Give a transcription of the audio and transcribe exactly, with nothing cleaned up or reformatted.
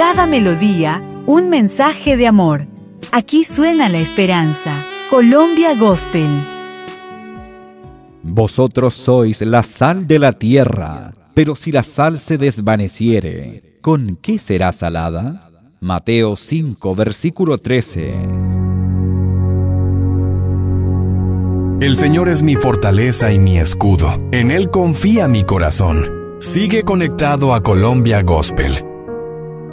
cada melodía, un mensaje de amor. Aquí suena la esperanza. Colombia Gospel. Vosotros sois la sal de la tierra, pero si la sal se desvaneciere, ¿con qué será salada? Mateo cinco, versículo trece. El Señor es mi fortaleza y mi escudo. En Él confía mi corazón. Sigue conectado a Colombia Gospel.